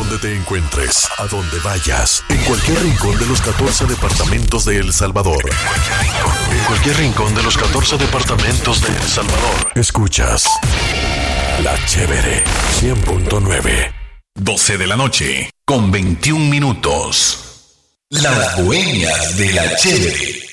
donde te encuentres, a donde vayas, en cualquier rincón de los 14 departamentos de El Salvador. En cualquier rincón de los 14 departamentos de El Salvador. Escuchas La Chévere 100.9. 12 de la noche, con 21 minutos. Las Bohemias de La Chévere.